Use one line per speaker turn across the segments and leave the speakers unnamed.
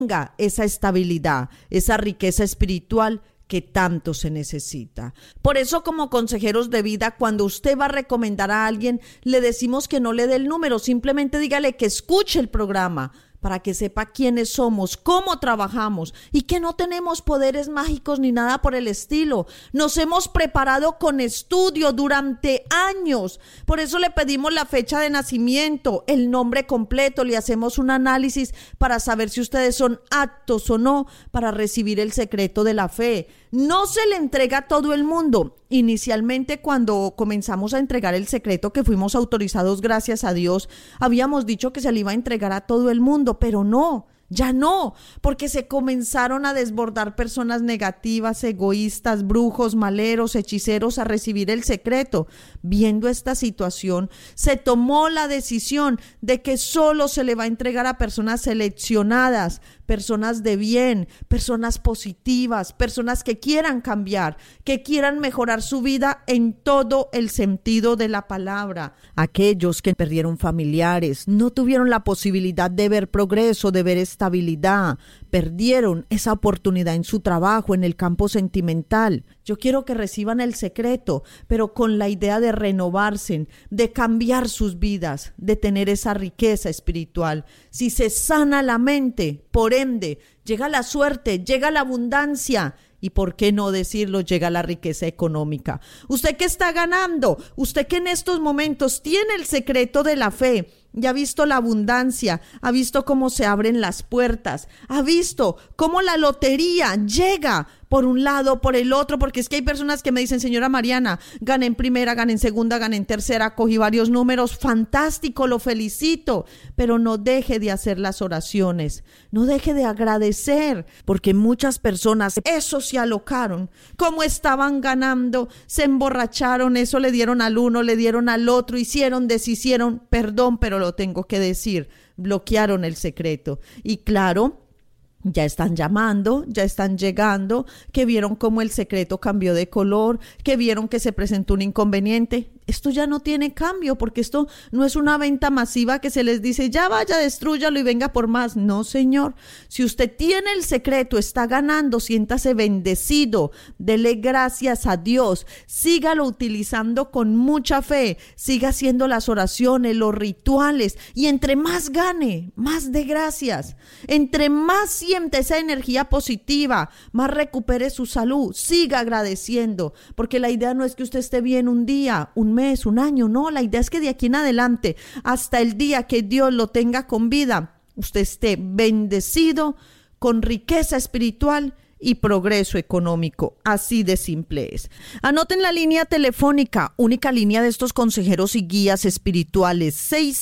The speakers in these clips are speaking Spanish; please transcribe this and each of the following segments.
tenga esa estabilidad, esa riqueza espiritual que tanto se necesita. Por eso, como consejeros de vida, cuando usted va a recomendar a alguien, le decimos que no le dé el número, simplemente dígale que escuche el programa para que sepa quiénes somos, cómo trabajamos y que no tenemos poderes mágicos ni nada por el estilo. Nos hemos preparado con estudio durante años. Por eso le pedimos la fecha de nacimiento, el nombre completo, le hacemos un análisis para saber si ustedes son aptos o no para recibir el secreto de la fe. No se le entrega a todo el mundo. Inicialmente, cuando comenzamos a entregar el secreto, que fuimos autorizados gracias a Dios, habíamos dicho que se le iba a entregar a todo el mundo, pero no. Ya no, porque se comenzaron a desbordar personas negativas, egoístas, brujos, maleros, hechiceros a recibir el secreto. Viendo esta situación, se tomó la decisión de que solo se le va a entregar a personas seleccionadas, personas de bien, personas positivas, personas que quieran cambiar, que quieran mejorar su vida en todo el sentido de la palabra. Aquellos que perdieron familiares, no tuvieron la posibilidad de ver progreso, de ver estabilidad, perdieron esa oportunidad en su trabajo, en el campo sentimental. Yo quiero que reciban el secreto, pero con la idea de renovarse, de cambiar sus vidas, de tener esa riqueza espiritual. Si se sana la mente, por ende, llega la suerte, llega la abundancia. Y por qué no decirlo, llega la riqueza económica. Usted que está ganando, usted que en estos momentos tiene el secreto de la fe, ya ha visto la abundancia, ha visto cómo se abren las puertas, ha visto cómo la lotería llega por un lado, por el otro, porque es que hay personas que me dicen, señora Mariana, gané en primera, gané en segunda, gané en tercera, cogí varios números, fantástico, lo felicito, pero no deje de hacer las oraciones, no deje de agradecer, porque muchas personas, eso se alocaron, como estaban ganando, se emborracharon, eso le dieron al uno, le dieron al otro, hicieron, deshicieron, perdón, pero lo tengo que decir, bloquearon el secreto. Y claro, ya están llamando, ya están llegando, que vieron cómo el secreto cambió de color, que vieron que se presentó un inconveniente. Esto ya no tiene cambio, porque esto no es una venta masiva que se les dice, ya vaya, destrúyalo y venga por más. No, señor. Si usted tiene el secreto, está ganando, siéntase bendecido, dele gracias a Dios, sígalo utilizando con mucha fe, siga haciendo las oraciones, los rituales, y entre más gane, más de gracias. Entre más siente esa energía positiva, más recupere su salud, siga agradeciendo, porque la idea no es que usted esté bien un día, un mes, un año, no, la idea es que de aquí en adelante, hasta el día que Dios lo tenga con vida, usted esté bendecido, con riqueza espiritual y progreso económico. Así de simple es. Anoten la línea telefónica, única línea de estos consejeros y guías espirituales,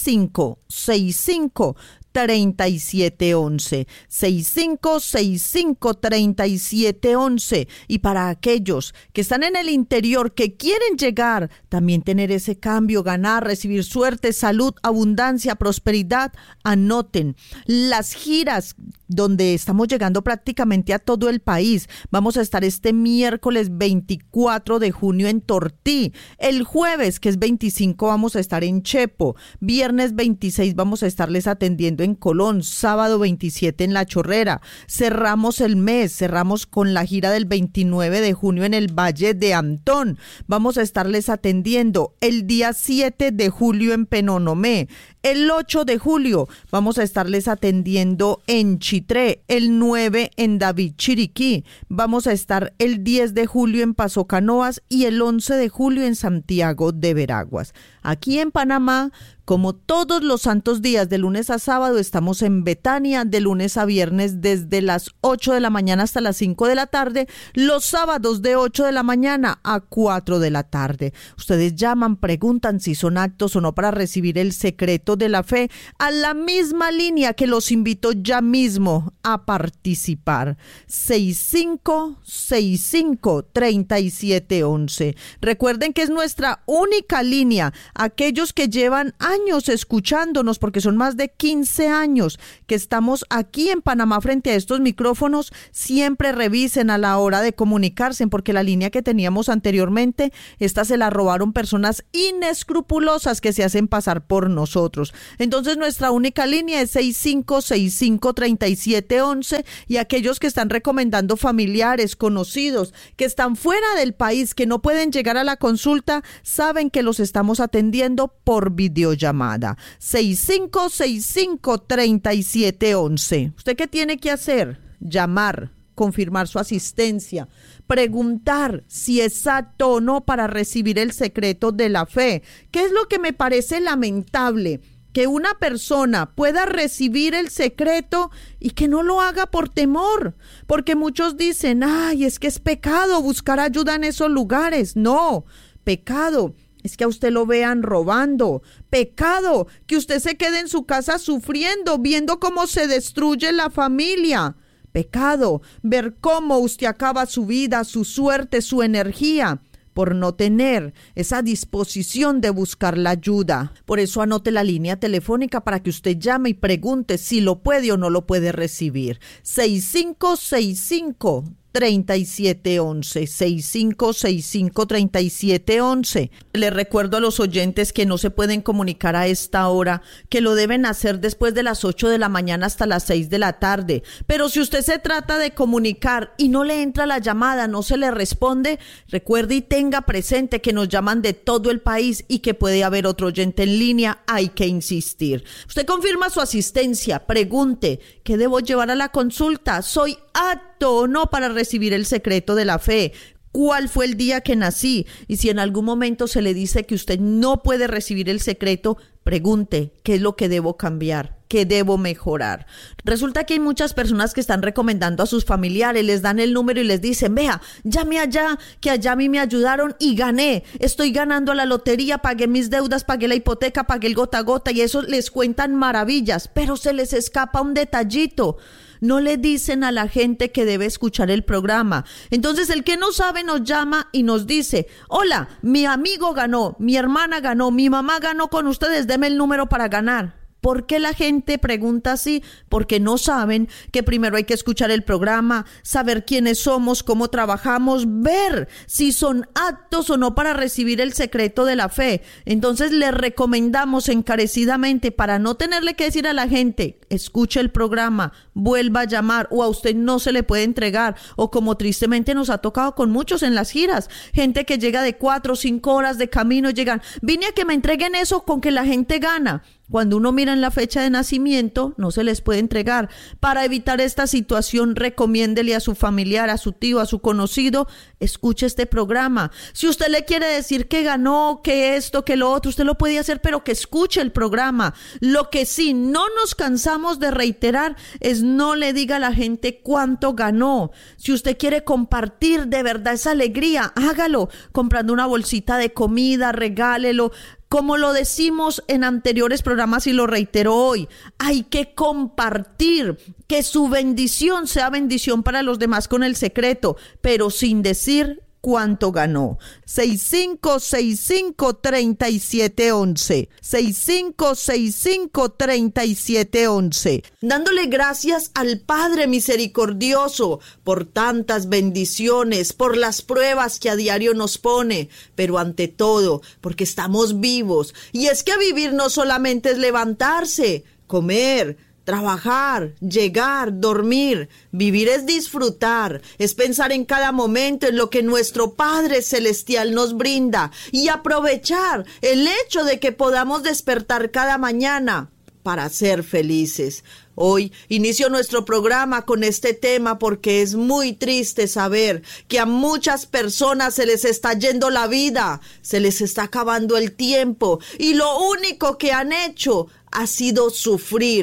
6565-3711, 6565-3711. Y para aquellos que están en el interior, que quieren llegar, también tener ese cambio, ganar, recibir suerte, salud, abundancia, prosperidad, anoten las giras donde estamos llegando prácticamente a todo el país. Vamos a estar este miércoles 24 de junio en Tortí, el jueves, que es 25, vamos a estar en Chepo, viernes 26 vamos a estarles atendiendo en Colón, sábado 27 en La Chorrera. Cerramos el mes, cerramos con la gira del 29 de junio en el Valle de Antón. Vamos a estarles atendiendo el día 7 de julio en Penonomé. El 8 de julio vamos a estarles atendiendo en Chitré, el 9 en David Chiriquí. Vamos a estar el 10 de julio en Paso Canoas y el 11 de julio en Santiago de Veraguas. Aquí en Panamá, como todos los santos días, de lunes a sábado, estamos en Betania, de lunes a viernes desde las 8 de la mañana hasta las 5 de la tarde, los sábados de 8 de la mañana a 4 de la tarde. Ustedes llaman, preguntan si son aptos o no para recibir el secreto de la fe, a la misma línea que los invito ya mismo a participar, 6565-3711. Recuerden que es nuestra única línea. aquellos que llevan años escuchándonos, porque son más de 15 años que estamos aquí en Panamá frente a estos micrófonos, siempre revisen a la hora de comunicarse, porque la línea que teníamos anteriormente, esta se la robaron personas inescrupulosas que se hacen pasar por nosotros. Entonces nuestra única línea es 6565-3711, y aquellos que están recomendando familiares, conocidos, que están fuera del país, que no pueden llegar a la consulta, saben que los estamos atendiendo por videollamada. 6565-3711. ¿Usted qué tiene que hacer? Llamar, confirmar su asistencia, preguntar si es apto o no para recibir el secreto de la fe. ¿Qué es lo que me parece lamentable? Que una persona pueda recibir el secreto y que no lo haga por temor, porque muchos dicen, ay, es que es pecado buscar ayuda en esos lugares. No, pecado es que a usted lo vean robando, pecado que usted se quede en su casa sufriendo, viendo cómo se destruye la familia. Pecado ver cómo usted acaba su vida, su suerte, su energía, por no tener esa disposición de buscar la ayuda. Por eso anote la línea telefónica para que usted llame y pregunte si lo puede o no lo puede recibir. 6565-3711, 6565-3711. Le recuerdo a los oyentes que no se pueden comunicar a esta hora, que lo deben hacer después de las 8 de la mañana hasta las 6 de la tarde. Pero si usted se trata de comunicar y no le entra la llamada, no se le responde, recuerde y tenga presente que nos llaman de todo el país y que puede haber otro oyente en línea. Hay que insistir. Usted confirma su asistencia, pregunte, ¿qué debo llevar a la consulta? ¿Soy apto o no para recibir el secreto de la fe? ¿Cuál fue el día que nací? Y si en algún momento se le dice que usted no puede recibir el secreto, pregunte, ¿qué es lo que debo cambiar? ¿Qué debo mejorar? Resulta que hay muchas personas que están recomendando a sus familiares, les dan el número y les dicen, vea, llame allá, que allá a mí me ayudaron y gané, estoy ganando a la lotería, pagué mis deudas, pagué la hipoteca, pagué el gota a gota, y eso les cuentan maravillas, pero se les escapa un detallito. No le dicen a la gente que debe escuchar el programa. Entonces el que no sabe nos llama y nos dice, hola, mi amigo ganó, mi hermana ganó, mi mamá ganó con ustedes, deme el número para ganar. ¿Por qué la gente pregunta así? Porque no saben que primero hay que escuchar el programa, saber quiénes somos, cómo trabajamos, ver si son aptos o no para recibir el secreto de la fe. Entonces les recomendamos encarecidamente, para no tenerle que decir a la gente, escuche el programa, vuelva a llamar, o a usted no se le puede entregar, o como tristemente nos ha tocado con muchos en las giras, gente que llega de 4 o 5 horas de camino, llegan, vine a que me entreguen eso con que la gente gana. Cuando uno mira en la fecha de nacimiento, no se les puede entregar. Para evitar esta situación, recomiéndele a su familiar, a su tío, a su conocido, escuche este programa. Si usted le quiere decir que ganó, que esto, que lo otro, usted lo puede hacer, pero que escuche el programa. Lo que sí no nos cansamos de reiterar es no le diga a la gente cuánto ganó. Si usted quiere compartir de verdad esa alegría, hágalo comprando una bolsita de comida, regálelo. Como lo decimos en anteriores programas y lo reitero hoy, hay que compartir, que su bendición sea bendición para los demás con el secreto, pero sin decir cuánto ganó. 6565-3711, 6565-3711. Dándole gracias al Padre misericordioso por tantas bendiciones, por las pruebas que a diario nos pone, pero ante todo porque estamos vivos. Y es que vivir no solamente es levantarse, comer, trabajar, llegar, dormir. Vivir es disfrutar, es pensar en cada momento en lo que nuestro Padre Celestial nos brinda y aprovechar el hecho de que podamos despertar cada mañana para ser felices. Hoy inicio nuestro programa con este tema porque es muy triste saber que a muchas personas se les está yendo la vida, se les está acabando el tiempo y lo único que han hecho ha sido sufrir.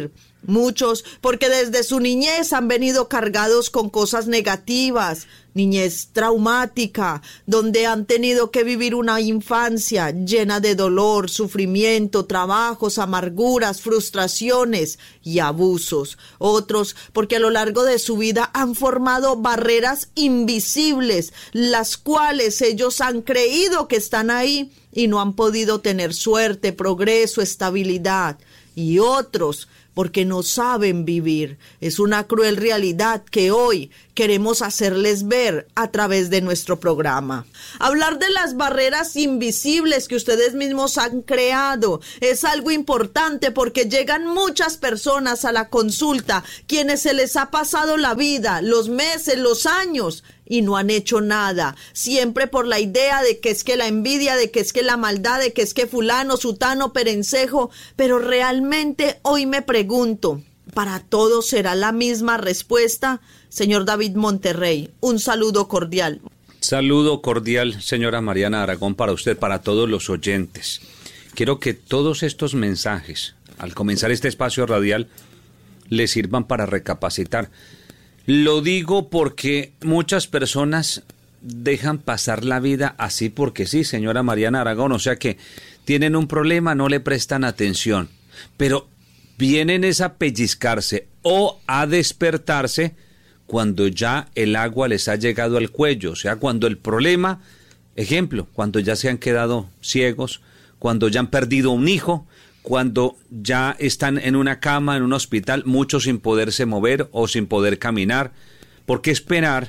Muchos, porque desde su niñez han venido cargados con cosas negativas, niñez traumática, donde han tenido que vivir una infancia llena de dolor, sufrimiento, trabajos, amarguras, frustraciones y abusos. Otros, porque a lo largo de su vida han formado barreras invisibles, las cuales ellos han creído que están ahí y no han podido tener suerte, progreso, estabilidad. Y otros, porque no saben vivir. Es una cruel realidad que hoy queremos hacerles ver a través de nuestro programa. Hablar de las barreras invisibles que ustedes mismos han creado es algo importante porque llegan muchas personas a la consulta, quienes se les ha pasado la vida, los meses, los años, y no han hecho nada, siempre por la idea de que es que la envidia, de que es que la maldad, de que es que fulano, sutano, perencejo, pero realmente hoy me pregunto, ¿para todos será la misma respuesta? Señor David Monterrey, un saludo cordial.
Saludo cordial, señora Mariana Aragón, para usted, para todos los oyentes. Quiero que todos estos mensajes, al comenzar este espacio radial, les sirvan para recapacitar. Lo digo porque muchas personas dejan pasar la vida así porque sí, señora Mariana Aragón, o sea que tienen un problema, no le prestan atención, pero vienen es a pellizcarse o a despertarse cuando ya el agua les ha llegado al cuello, o sea, cuando el problema, ejemplo, cuando ya se han quedado ciegos, cuando ya han perdido un hijo, cuando ya están en una cama, en un hospital, muchos sin poderse mover o sin poder caminar. ¿Por qué esperar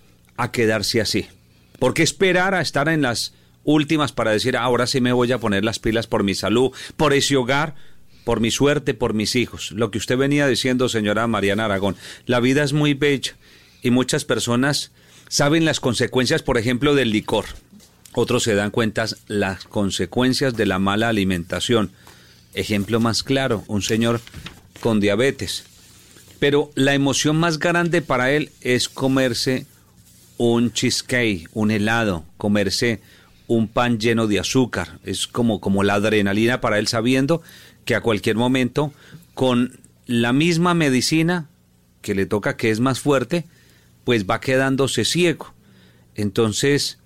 a quedarse así? ¿Por qué esperar a estar en las últimas para decir, ahora sí me voy a poner las pilas por mi salud, por ese hogar, por mi suerte, por mis hijos? Lo que usted venía diciendo, señora Mariana Aragón, la vida es muy bella y muchas personas saben las consecuencias, por ejemplo, del licor. Otros se dan cuenta las consecuencias de la mala alimentación. Ejemplo más claro, un señor con diabetes. Pero la emoción más grande para él es comerse un cheesecake, un helado, comerse un pan lleno de azúcar. Es como la adrenalina para él, sabiendo que a cualquier momento, con la misma medicina que le toca, que es más fuerte, pues va quedándose ciego. Entonces,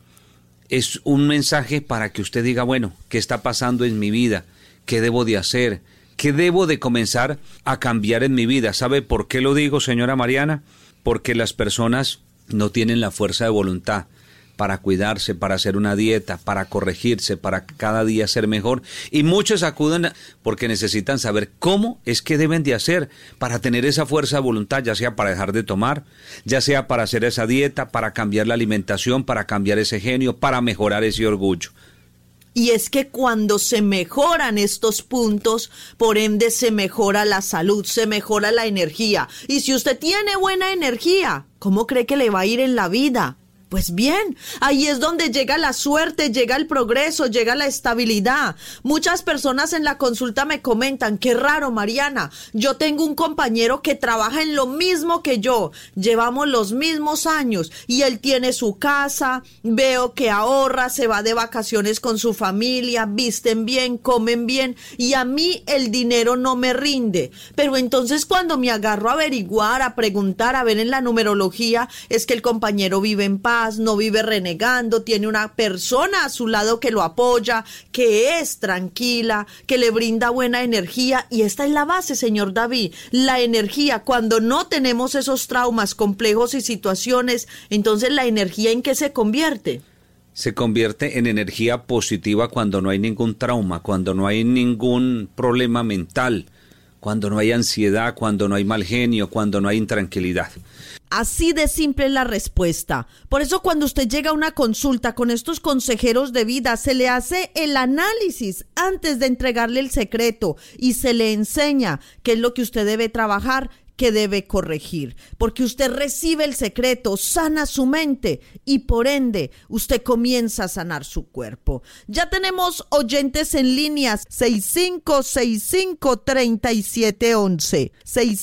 es un mensaje para que usted diga, bueno, ¿qué está pasando en mi vida? ¿Qué debo de hacer? ¿Qué debo de comenzar a cambiar en mi vida? ¿Sabe por qué lo digo, señora Mariana? Porque las personas no tienen la fuerza de voluntad para cuidarse, para hacer una dieta, para corregirse, para cada día ser mejor. Y muchos acuden porque necesitan saber cómo es que deben de hacer para tener esa fuerza de voluntad, ya sea para dejar de tomar, ya sea para hacer esa dieta, para cambiar la alimentación, para cambiar ese genio, para mejorar ese orgullo.
Y es que cuando se mejoran estos puntos, por ende se mejora la salud, se mejora la energía. Y si usted tiene buena energía, ¿cómo cree que le va a ir en la vida? Pues bien, ahí es donde llega la suerte, llega el progreso, llega la estabilidad. Muchas personas en la consulta me comentan, qué raro, Mariana, yo tengo un compañero que trabaja en lo mismo que yo, llevamos los mismos años y él tiene su casa, veo que ahorra, se va de vacaciones con su familia, visten bien, comen bien y a mí el dinero no me rinde. Pero entonces cuando me agarro a averiguar, a preguntar, a ver en la numerología, es que el compañero vive en paz, no vive renegando, tiene una persona a su lado que lo apoya, que es tranquila, que le brinda buena energía. Y esta es la base, señor David, la energía. Cuando no tenemos esos traumas complejos y situaciones, entonces la energía, ¿en qué se convierte?
Se convierte en energía positiva cuando no hay ningún trauma, cuando no hay ningún problema mental, cuando no hay ansiedad, cuando no hay mal genio, cuando no hay intranquilidad.
Así de simple es la respuesta. Por eso cuando usted llega a una consulta con estos consejeros de vida, se le hace el análisis antes de entregarle el secreto y se le enseña qué es lo que usted debe trabajar, que debe corregir, porque usted recibe el secreto, sana su mente y por ende usted comienza a sanar su cuerpo. Ya tenemos oyentes en líneas 6565-3711,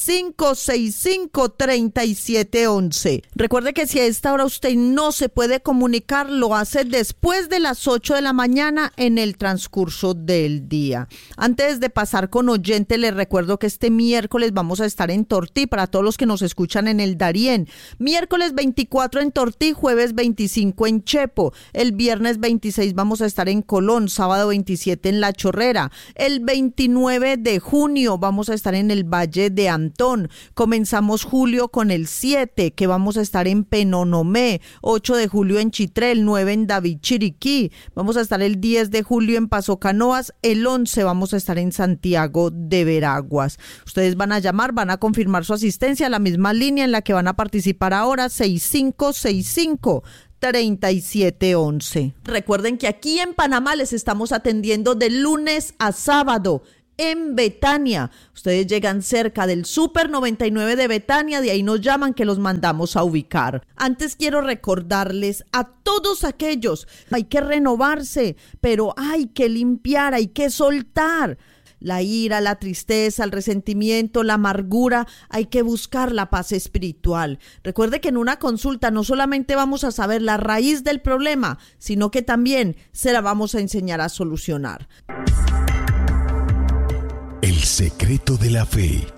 6565-3711. Recuerde que si a esta hora usted no se puede comunicar, lo hace después de las 8 de la mañana en el transcurso del día. Antes de pasar con oyente, les recuerdo que este miércoles vamos a estar en Tortí, para todos los que nos escuchan en el Darién. Miércoles 24 en Tortí, jueves 25 en Chepo. El viernes 26 vamos a estar en Colón, sábado 27 en La Chorrera. El 29 de junio vamos a estar en el Valle de Antón. Comenzamos julio con el 7, que vamos a estar en Penonomé. 8 de julio en Chitré, el 9 en David Chiriquí. Vamos a estar el 10 de julio en Paso Canoas. El 11 vamos a estar en Santiago de Veraguas. Ustedes van a llamar, van a confirmar su asistencia a la misma línea en la que van a participar ahora, 6565-3711. Recuerden que aquí en Panamá les estamos atendiendo de lunes a sábado. En Betania, ustedes llegan cerca del Super 99 de Betania, de ahí nos llaman que los mandamos a ubicar. Antes quiero recordarles a todos aquellos, hay que renovarse, pero hay que limpiar, hay que soltar. La ira, la tristeza, el resentimiento, la amargura, hay que buscar la paz espiritual. Recuerde que en una consulta no solamente vamos a saber la raíz del problema, sino que también se la vamos a enseñar a solucionar.
El secreto de la fe.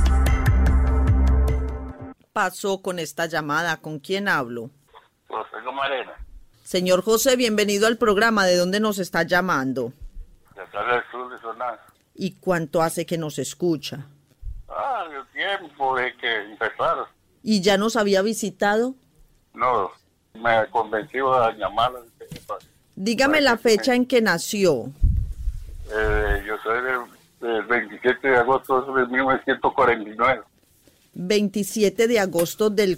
Pasó con esta llamada. ¿Con quién hablo?
José Marena.
Señor José, bienvenido al programa. ¿De dónde nos está llamando?
De acá del sur de Sonaza.
¿Y cuánto hace que nos escucha?
El tiempo de que empezaron.
¿Y ya nos había visitado?
No, me convenció a llamarla.
Dígame la fecha en que nació.
Yo soy del 27 de agosto de 1949.
27 de agosto del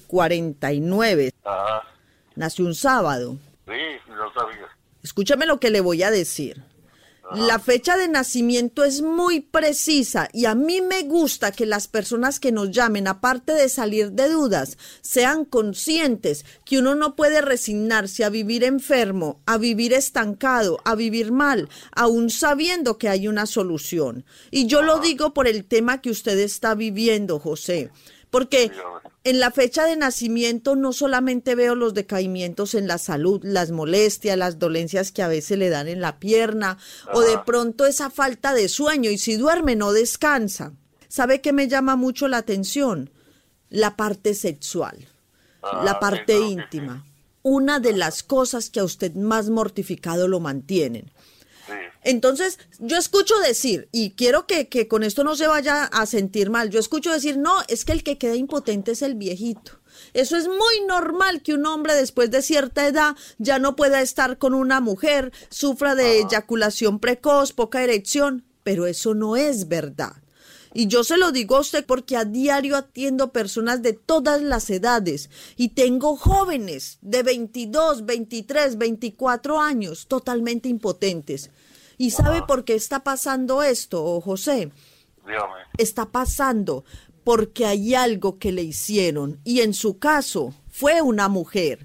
49.
Ajá.
Nació un sábado.
Sí, lo sabía.
Escúchame lo que le voy a decir. La fecha de nacimiento es muy precisa y a mí me gusta que las personas que nos llamen, aparte de salir de dudas, sean conscientes que uno no puede resignarse a vivir enfermo, a vivir estancado, a vivir mal, aún sabiendo que hay una solución. Y yo lo digo por el tema que usted está viviendo, José. Porque en la fecha de nacimiento no solamente veo los decaimientos en la salud, las molestias, las dolencias que a veces le dan en la pierna, o de pronto esa falta de sueño, y si duerme no descansa. ¿Sabe qué me llama mucho la atención? La parte sexual, la parte íntima. Una de las cosas que a usted más mortificado lo mantienen. Entonces, yo escucho decir, y quiero que con esto no se vaya a sentir mal, yo escucho decir, no, es que el que queda impotente es el viejito. Eso es muy normal que un hombre después de cierta edad ya no pueda estar con una mujer, sufra de eyaculación precoz, poca erección, pero eso no es verdad. Y yo se lo digo a usted porque a diario atiendo personas de todas las edades y tengo jóvenes de 22, 23, 24 años totalmente impotentes. ¿Y sabe por qué está pasando esto, José?
Dígame.
Está pasando porque hay algo que le hicieron y en su caso fue una mujer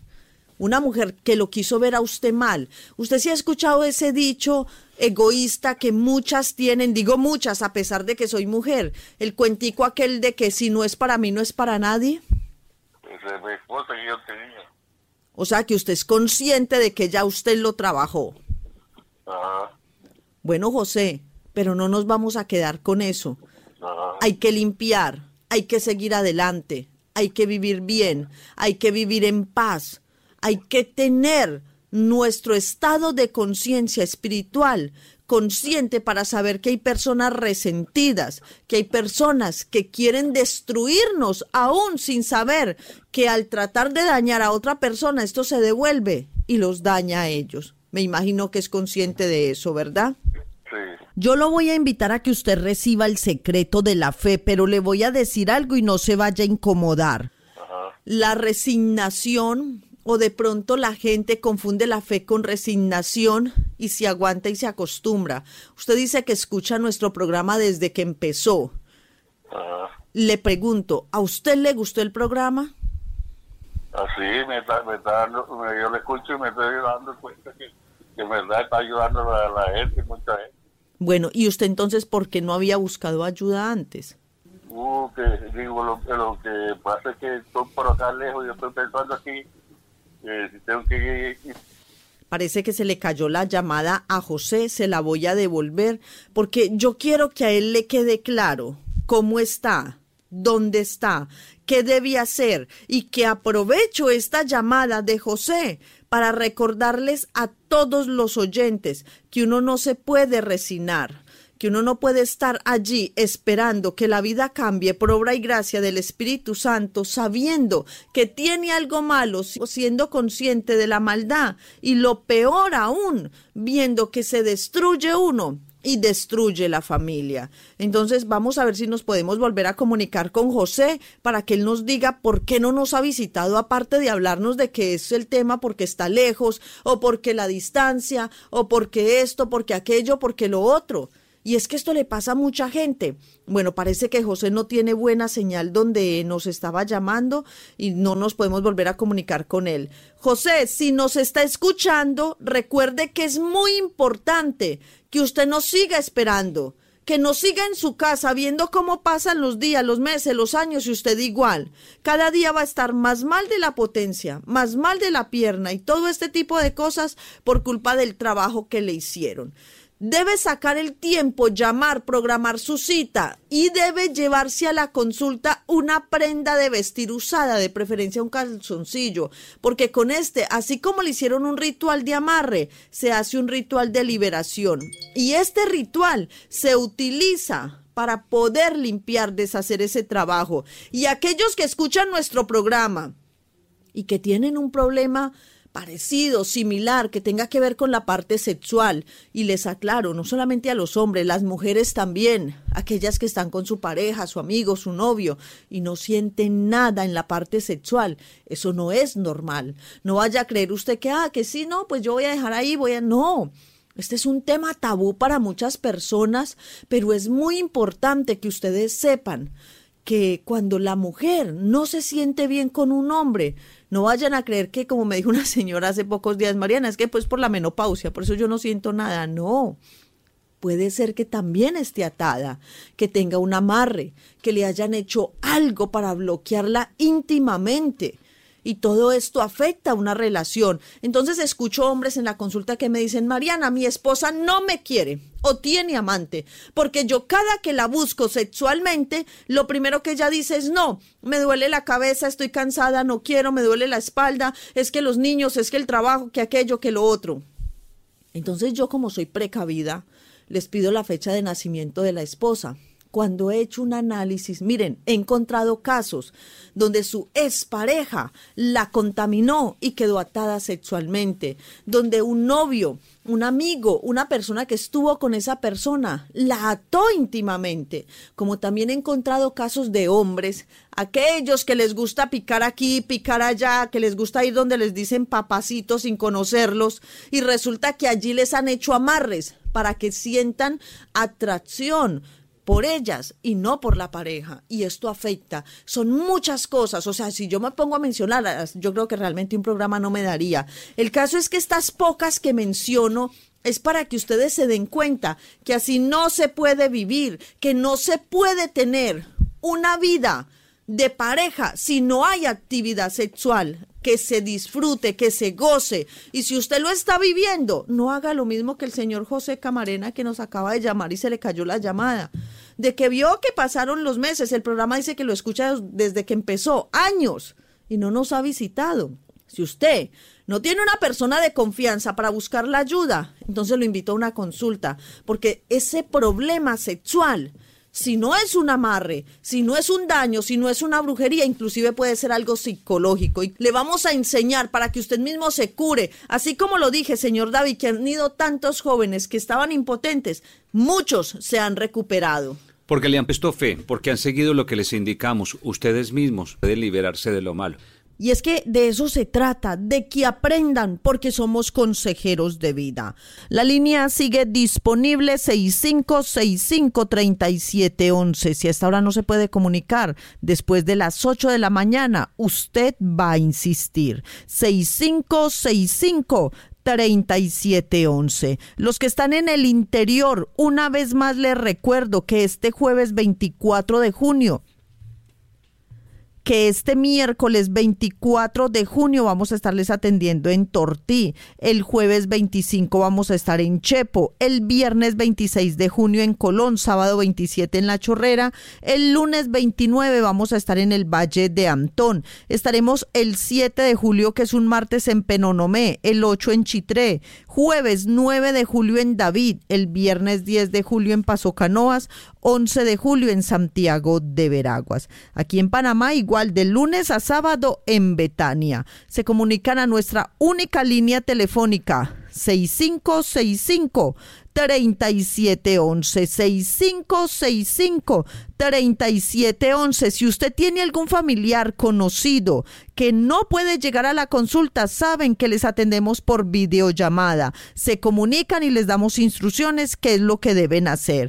que lo quiso ver a usted mal. Usted sí ha escuchado ese dicho egoísta que muchas tienen, digo muchas a pesar de que soy mujer, el cuentico aquel de que si no es para mí no es para nadie.
Esa es mi esposa que yo tenía.
O sea que usted es consciente de que ya usted lo trabajó.
Ajá.
Bueno, José, pero no nos vamos a quedar con eso.
Ajá.
Hay que limpiar, hay que seguir adelante, hay que vivir bien, hay que vivir en paz, hay que tener nuestro estado de conciencia espiritual consciente para saber que hay personas resentidas, que hay personas que quieren destruirnos aún sin saber que al tratar de dañar a otra persona esto se devuelve y los daña a ellos. Me imagino que es consciente de eso, ¿verdad?
Sí.
Yo lo voy a invitar a que usted reciba el secreto de la fe, pero le voy a decir algo y no se vaya a incomodar.
Ajá.
La resignación, o de pronto la gente confunde la fe con resignación y se aguanta y se acostumbra. Usted dice que escucha nuestro programa desde que empezó.
Ajá.
Le pregunto, ¿a usted le gustó el programa?
Así me está dando, yo le escucho y me estoy dando cuenta que en verdad está ayudando a la gente, mucha gente.
Bueno, ¿y usted entonces por qué no había buscado ayuda antes?
Que digo, lo que pasa es que estoy por acá lejos, yo estoy pensando aquí, si tengo que ir.
Parece que se le cayó la llamada a José, se la voy a devolver, porque yo quiero que a él le quede claro cómo está, dónde está, qué debe hacer, y que aprovecho esta llamada de José para recordarles a todos los oyentes que uno no se puede resignar, que uno no puede estar allí esperando que la vida cambie por obra y gracia del Espíritu Santo, sabiendo que tiene algo malo, siendo consciente de la maldad, y lo peor aún, viendo que se destruye uno y destruye la familia. Entonces vamos a ver si nos podemos volver a comunicar con José para que él nos diga por qué no nos ha visitado, aparte de hablarnos de que es el tema porque está lejos, o porque la distancia, o porque esto, porque aquello, porque lo otro. Y es que esto le pasa a mucha gente. Bueno, parece que José no tiene buena señal donde nos estaba llamando y no nos podemos volver a comunicar con él. José, si nos está escuchando, recuerde que es muy importante que usted nos siga esperando, que nos siga en su casa viendo cómo pasan los días, los meses, los años, y usted igual. Cada día va a estar más mal de la potencia, más mal de la pierna y todo este tipo de cosas por culpa del trabajo que le hicieron. Debe sacar el tiempo, llamar, programar su cita, y debe llevarse a la consulta una prenda de vestir usada, de preferencia un calzoncillo, porque con así como le hicieron un ritual de amarre, se hace un ritual de liberación, y este ritual se utiliza para poder limpiar, deshacer ese trabajo. Y aquellos que escuchan nuestro programa y que tienen un problema parecido, similar, que tenga que ver con la parte sexual, y les aclaro, no solamente a los hombres, las mujeres también, aquellas que están con su pareja, su amigo, su novio, y no sienten nada en la parte sexual, eso no es normal. No vaya a creer usted que sí, no, pues yo voy a dejar ahí, no. Este es un tema tabú para muchas personas, pero es muy importante que ustedes sepan que cuando la mujer no se siente bien con un hombre, no vayan a creer que, como me dijo una señora hace pocos días, Mariana, es que pues por la menopausia, por eso yo no siento nada. No, puede ser que también esté atada, que tenga un amarre, que le hayan hecho algo para bloquearla íntimamente. Y todo esto afecta a una relación. Entonces escucho hombres en la consulta que me dicen, Mariana, mi esposa no me quiere o tiene amante, porque yo cada que la busco sexualmente, lo primero que ella dice es no, me duele la cabeza, estoy cansada, no quiero, me duele la espalda, es que los niños, es que el trabajo, que aquello, que lo otro. Entonces yo, como soy precavida, les pido la fecha de nacimiento de la esposa. Cuando he hecho un análisis, miren, he encontrado casos donde su expareja la contaminó y quedó atada sexualmente, donde un novio, un amigo, una persona que estuvo con esa persona, la ató íntimamente. Como también he encontrado casos de hombres, aquellos que les gusta picar aquí, picar allá, que les gusta ir donde les dicen papacitos sin conocerlos, y resulta que allí les han hecho amarres para que sientan atracción por ellas y no por la pareja, y esto afecta. Son muchas cosas, o sea, si yo me pongo a mencionarlas, yo creo que realmente un programa no me daría. El caso es que estas pocas que menciono es para que ustedes se den cuenta que así no se puede vivir, que no se puede tener una vida de pareja si no hay actividad sexual, que se disfrute, que se goce. Y si usted lo está viviendo, no haga lo mismo que el señor José Camarena, que nos acaba de llamar y se le cayó la llamada, de que vio que pasaron los meses. El programa dice que lo escucha desde que empezó, años, y no nos ha visitado. Si usted no tiene una persona de confianza para buscar la ayuda, entonces lo invito a una consulta, porque ese problema sexual, si no es un amarre, si no es un daño, si no es una brujería, inclusive puede ser algo psicológico. Y le vamos a enseñar para que usted mismo se cure. Así como lo dije, señor David, que han ido tantos jóvenes que estaban impotentes, muchos se han recuperado.
Porque le han puesto fe, porque han seguido lo que les indicamos. Ustedes mismos pueden liberarse de lo malo.
Y es que de eso se trata, de que aprendan, porque somos consejeros de vida. La línea sigue disponible 6565-3711. Si hasta ahora no se puede comunicar, después de las 8 de la mañana, usted va a insistir. 6565-3711. Los que están en el interior, una vez más les recuerdo que este jueves 24 de junio, que este miércoles 24 de junio vamos a estarles atendiendo en Tortí, el jueves 25 vamos a estar en Chepo, el viernes 26 de junio en Colón, sábado 27 en La Chorrera, el lunes 29 vamos a estar en el Valle de Antón, estaremos el 7 de julio, que es un martes, en Penonomé, el 8 en Chitré, jueves 9 de julio en David, el viernes 10 de julio en Paso Canoas, 11 de julio en Santiago de Veraguas. Aquí en Panamá, igual de lunes a sábado en Betania. Se comunican a nuestra única línea telefónica 6565-3711, 6565-3711. Si usted tiene algún familiar conocido que no puede llegar a la consulta, saben que les atendemos por videollamada. Se comunican y les damos instrucciones qué es lo que deben hacer.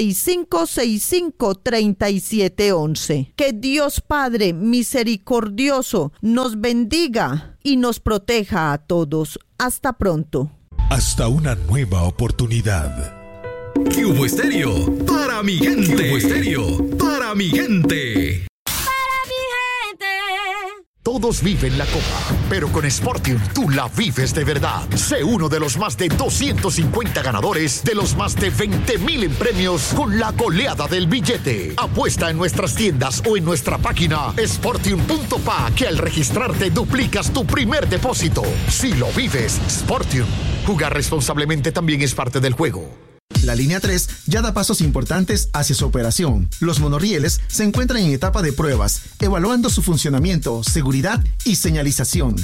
6565-3711. Que Dios Padre misericordioso nos bendiga y nos proteja a todos. Hasta pronto.
Hasta una nueva oportunidad.
Cubo Estéreo, para mi gente. Cubo Estéreo, para mi gente.
Todos viven la copa, pero con Sportium tú la vives de verdad. Sé uno de los más de 250 ganadores de los más de 20,000 en premios con la goleada del billete. Apuesta en nuestras tiendas o en nuestra página sportium.pa, que al registrarte duplicas tu primer depósito. Si lo vives, Sportium. Jugar responsablemente también es parte del juego.
La línea 3 ya da pasos importantes hacia su operación. Los monorrieles se encuentran en etapa de pruebas, evaluando su funcionamiento, seguridad y señalización.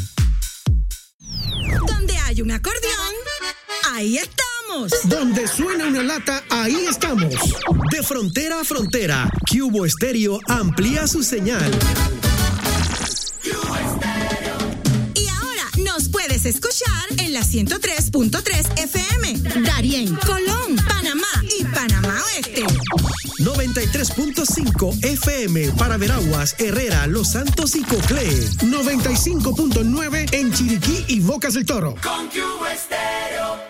Donde hay un acordeón, ahí estamos.
Donde suena una lata, ahí estamos. De frontera a frontera, Cubo Estéreo amplía su señal.
Y ahora nos puedes escuchar en la 103.3 FM, Darién, Colón, Panamá y Panamá Oeste.
93.5 FM para Veraguas, Herrera, Los Santos y Coclé. 95.9 en Chiriquí y Bocas del Toro.
Con Cubo Estéreo.